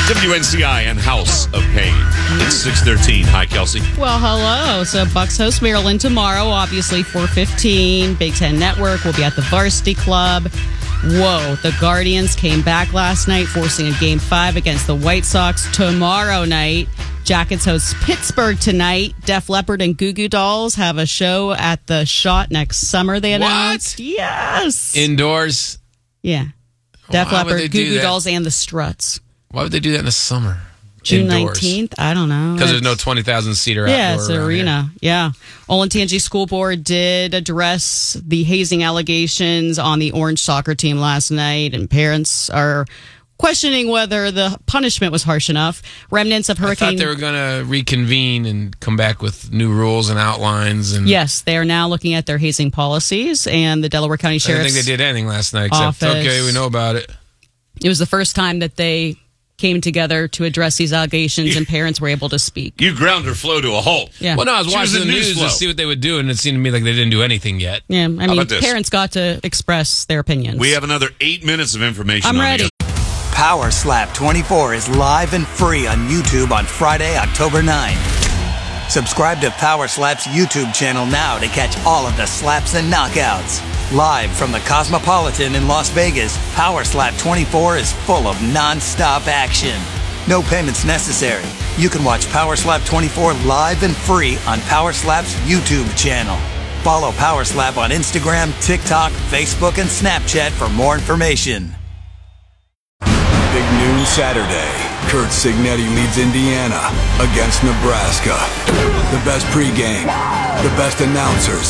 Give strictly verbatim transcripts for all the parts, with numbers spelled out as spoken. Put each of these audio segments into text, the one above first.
W N C I and House of Pain. It's six thirteen. Hi, Kelsey. Well, hello. So Bucks host Maryland tomorrow, obviously four fifteen. Big Ten Network will be at the Varsity Club. Whoa, the Guardians came back last night, forcing a game five against the White Sox tomorrow night. Jackets host Pittsburgh tonight. Def Leppard and Goo Goo Dolls have a show at the Shot next summer, they announced. What? Yes. Indoors? Yeah. Def Why would they Leppard, do Goo Goo that? Dolls, and the Struts. Why would they do that in the summer? June Indoors? nineteenth? I don't know. Because there's no twenty thousand seater Yeah, outdoor it's an around arena. here. Yeah. Olentangy School Board did address the hazing allegations on the Orange soccer team last night, and parents are questioning whether the punishment was harsh enough. Remnants of I Hurricane... thought they were going to reconvene and come back with new rules and outlines. And Yes, they are now looking at their hazing policies, and the Delaware County I didn't Sheriff's think they did anything last night, except, office. okay, we know about it. It was the first time that they came together to address these allegations, and parents were able to speak. You ground her flow to a halt. Yeah. Well, no, I was She was watching in the news news flow. to see what they would do, and it seemed to me like they didn't do anything yet. Yeah, I mean, about this? parents got to express their opinions. We have another eight minutes of information. I'm on ready. The- Power Slap twenty-four is live and free on YouTube on Friday, October ninth. Subscribe to Power Slap's YouTube channel now to catch all of the slaps and knockouts. Live from the Cosmopolitan in Las Vegas, Power Slap twenty-four is full of non-stop action. No payments necessary. You can watch Power Slap twenty-four live and free on Power Slap's YouTube channel. Follow Power Slap on Instagram, TikTok, Facebook, and Snapchat for more information. Big noon Saturday. Kurt Signetti leads Indiana against Nebraska. The best pregame, the best announcers.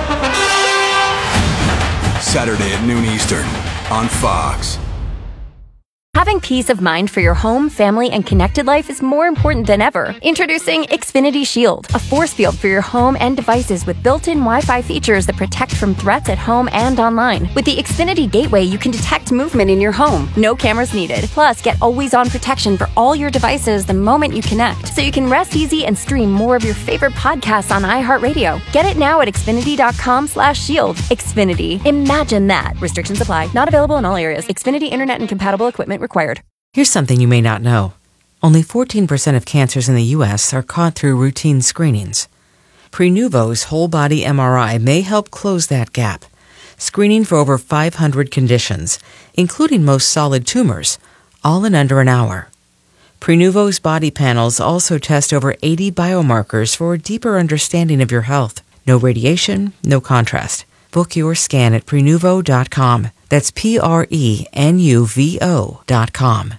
Saturday at noon Eastern on Fox. Having peace of mind for your home, family, and connected life is more important than ever. Introducing Xfinity Shield, a force field for your home and devices with built-in Wi-Fi features that protect from threats at home and online. With the Xfinity Gateway, you can detect movement in your home. No cameras needed. Plus, get always-on protection for all your devices the moment you connect, so you can rest easy and stream more of your favorite podcasts on iHeartRadio. Get it now at Xfinity.com slash shield. Xfinity. Imagine that. Restrictions apply. Not available in all areas. Xfinity Internet and compatible equipment required. Here's something you may not know. Only fourteen percent of cancers in the U S are caught through routine screenings. Prenuvo's whole-body M R I may help close that gap, screening for over five hundred conditions, including most solid tumors, all in under an hour. Prenuvo's body panels also test over eighty biomarkers for a deeper understanding of your health. No radiation, no contrast. Book your scan at Prenuvo dot com. That's P R E N U V O dot com.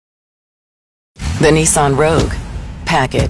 The Nissan Rogue. Pack it.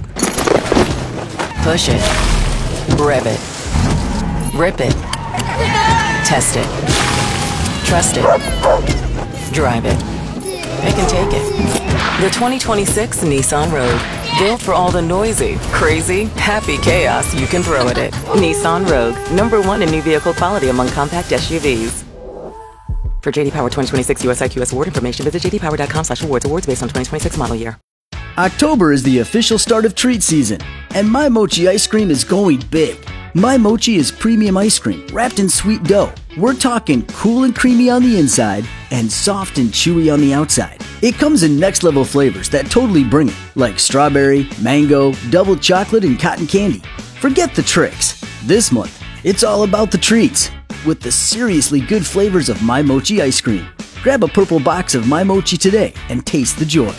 Push it. Rev it. Rip it. Test it. Trust it. Drive it. Pick and take it. The twenty twenty-six Nissan Rogue. Built for all the noisy, crazy, happy chaos you can throw at it. Nissan Rogue. Number one in new vehicle quality among compact S U Vs. For J D Power twenty twenty-six U S I Q S award information, visit j d power dot com slash awards. Awards based on twenty twenty-six model year. October is the official start of treat season, and My Mochi ice cream is going big. My Mochi is premium ice cream wrapped in sweet dough. We're talking cool and creamy on the inside and soft and chewy on the outside. It comes in next level flavors that totally bring it, like strawberry, mango, double chocolate, and cotton candy. Forget the tricks. This month, it's all about the treats with the seriously good flavors of My Mochi ice cream. Grab a purple box of My Mochi today and taste the joy.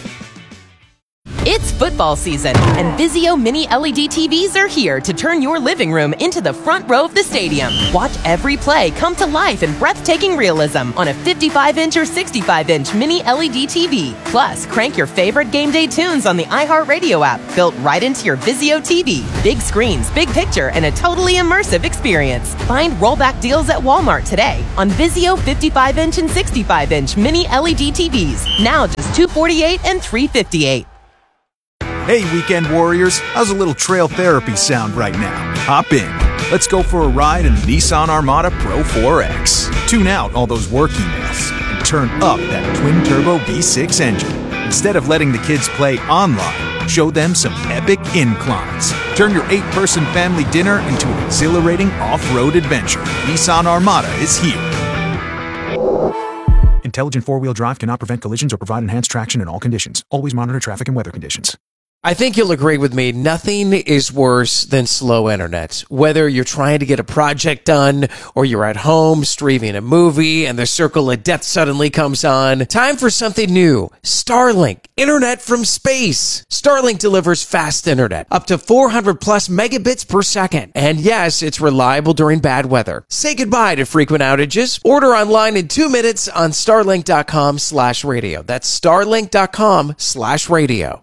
It's football season, and Vizio Mini L E D T Vs are here to turn your living room into the front row of the stadium. Watch every play come to life in breathtaking realism on a fifty-five inch or sixty-five inch Mini L E D T V. Plus, crank your favorite game day tunes on the iHeartRadio app, built right into your Vizio T V. Big screens, big picture, and a totally immersive experience. Find rollback deals at Walmart today on Vizio fifty-five inch and sixty-five inch Mini L E D T Vs. Now just two hundred forty-eight dollars and three hundred fifty-eight dollars. Hey, weekend warriors, how's a little trail therapy sound right now? Hop in. Let's go for a ride in the Nissan Armada Pro four X. Tune out all those work emails and turn up that twin-turbo V six engine. Instead of letting the kids play online, show them some epic inclines. Turn your eight-person family dinner into an exhilarating off-road adventure. Nissan Armada is here. Intelligent four-wheel drive cannot prevent collisions or provide enhanced traction in all conditions. Always monitor traffic and weather conditions. I think you'll agree with me. Nothing is worse than slow internet. Whether you're trying to get a project done or you're at home streaming a movie and the circle of death suddenly comes on, time for something new. Starlink, internet from space. Starlink delivers fast internet, up to four hundred plus megabits per second. And yes, it's reliable during bad weather. Say goodbye to frequent outages. Order online in two minutes on starlink.com slash radio. That's starlink.com slash radio.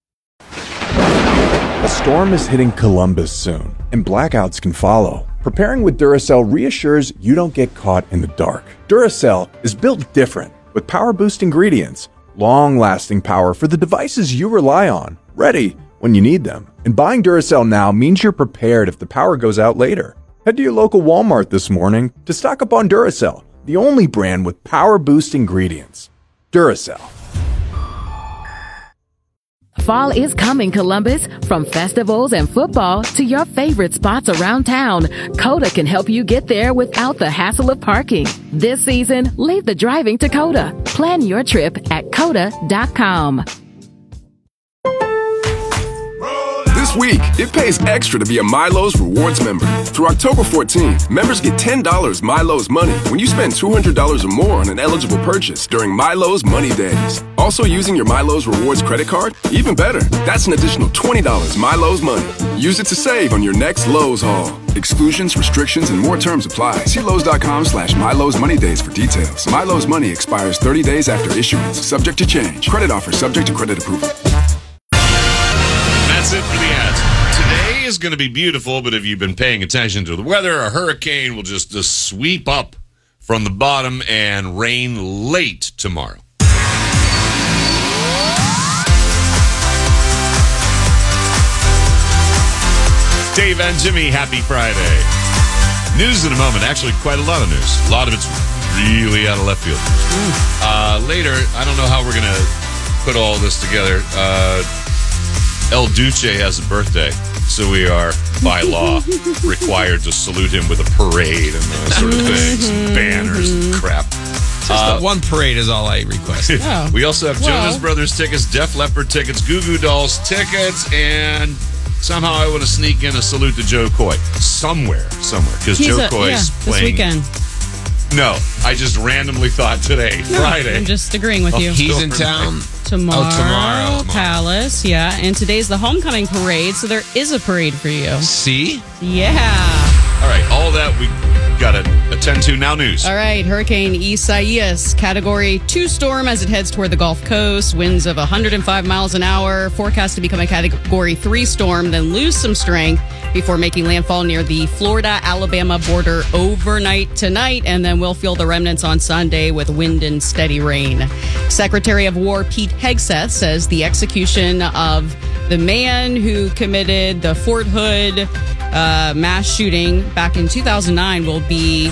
A storm is hitting Columbus soon, and blackouts can follow. Preparing with Duracell reassures you don't get caught in the dark. Duracell is built different, with power-boost ingredients, long-lasting power for the devices you rely on, ready when you need them. And buying Duracell now means you're prepared if the power goes out later. Head to your local Walmart this morning to stock up on Duracell, the only brand with power-boost ingredients. Duracell. Fall is coming, Columbus. From festivals and football to your favorite spots around town, Coda can help you get there without the hassle of parking. This season, leave the driving to Coda. Plan your trip at coda dot com. This week, it pays extra to be a Milo's Rewards member. Through October fourteenth, members get ten dollars Milo's Money when you spend two hundred dollars or more on an eligible purchase during Milo's Money Days. Also using your Milo's Rewards credit card? Even better, that's an additional twenty dollars Milo's Money. Use it to save on your next Lowe's haul. Exclusions, restrictions, and more terms apply. See Lowe's.com slash Milo's Money Days for details. Milo's Money expires thirty days after issuance, subject to change. Credit offer subject to credit approval. That's it for the ads. Today is going to be beautiful, but if you've been paying attention to the weather, a hurricane will just, just sweep up from the bottom and rain late tomorrow. Dave and Jimmy, happy Friday. News in a moment. Actually, quite a lot of news. A lot of it's really out of left field. Uh, later, I don't know how we're going to put all this together. Uh... El Duce has a birthday, so we are, by law, required to salute him with a parade and those sort of things, and banners and crap. Just Uh, one parade is all I request. Oh. We also have Well. Jonas Brothers tickets, Def Leppard tickets, Goo Goo Dolls tickets, and somehow I want to sneak in a salute to Joe Coy. Somewhere, somewhere, because He's Joe a- Coy's yeah, playing. this weekend. No, I just randomly thought today, No, Friday. I'm just agreeing with Oh, you. He's in town. Tomorrow, Oh, tomorrow. Palace, yeah. And today's the homecoming parade, so there is a parade for you. See? Yeah. All right, all that we got to attend to now. News. All right, Hurricane Isaias, Category two storm as it heads toward the Gulf Coast. Winds of one hundred five miles an hour. Forecast to become a Category three storm, then lose some strength before making landfall near the Florida-Alabama border overnight tonight, and then we'll feel the remnants on Sunday with wind and steady rain. Secretary of War Pete Hegseth says the execution of the man who committed the Fort Hood uh, mass shooting back in two thousand nine will be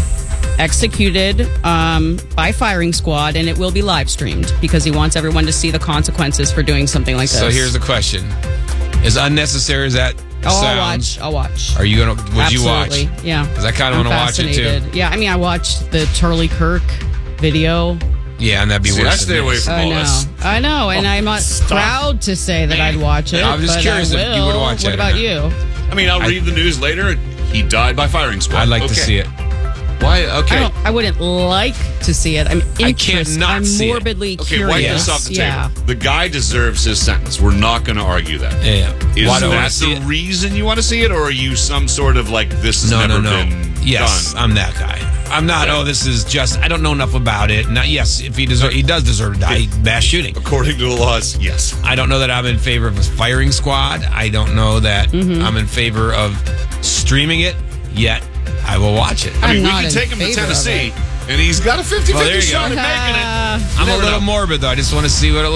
executed um, by firing squad, and it will be live streamed because he wants everyone to see the consequences for doing something like this. So here's the question. As unnecessary as that Oh, I'll sounds, watch. I'll watch. Are you gonna? Would Absolutely. you watch? Yeah. Because I kind of I'm want to watch it too. fascinated. Yeah, I mean, I watched the Charlie Kirk video. Yeah, and that'd be See, worse. I stay than away this. from I all know. this. I know, and I'm not proud to say that I'd watch it. I'm just but curious I if will. you would watch What it or about not. you? I mean, I'll read the news later. He died by firing squad. I'd like Okay. to see it. Why? I, Okay. don't, I wouldn't like to see it. I'm I can't interest- not I'm see it. morbidly Okay, curious. wipe this off the table. Yeah. The guy deserves his sentence. We're not going to argue that. Yeah. Is Why do I wanna that see the it? reason you want to see it, or are you some sort of like this has No, never no, no. been Yes, done? I'm that guy. I'm not. Yeah. Oh, this is just. I don't know enough about it. Now, yes, if he deserve, he does deserve to die. Mass shooting. According to the laws, yes. I don't know that I'm in favor of a firing squad. I don't know that Mm-hmm. I'm in favor of streaming it yet. I will watch it. I I'm mean, we not can in take him to favor of Tennessee, it. and he's got a fifty-fifty Well, there you shot go. at making it. Uh, I'm a never little know. morbid though. I just want to see what it